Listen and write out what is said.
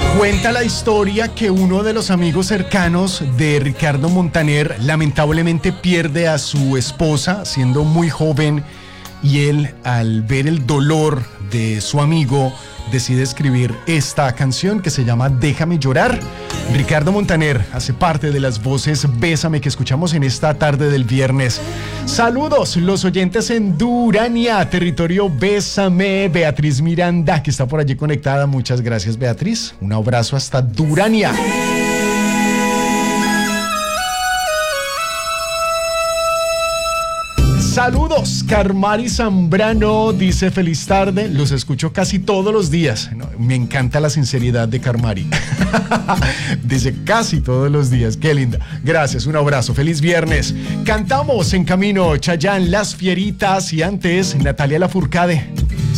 Cuenta la historia que uno de los amigos cercanos de Ricardo Montaner lamentablemente pierde a su esposa siendo muy joven y él, al ver el dolor de su amigo, decide escribir esta canción que se llama Déjame llorar. Ricardo Montaner hace parte de las voces Bésame que escuchamos en esta tarde del viernes. Saludos, los oyentes en Durania, territorio Bésame. Beatriz Miranda, que está por allí conectada. Muchas gracias, Beatriz. Un abrazo hasta Durania. Saludos, Carmari Zambrano dice feliz tarde, los escucho casi todos los días. No, me encanta la sinceridad de Carmari. Dice casi todos los días, qué linda. Gracias, un abrazo, feliz viernes. Cantamos en camino, Chayanne, Las Fieritas y antes Natalia Lafourcade.